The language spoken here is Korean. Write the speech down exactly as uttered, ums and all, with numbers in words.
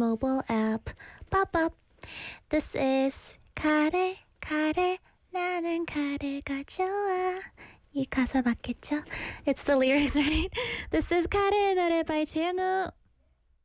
mobile app. Pop up. This is 카레 카레 나는 카레가 좋아. 이 가사 맞겠죠? It's the lyrics, right? This is 카레 노래 by 최영우.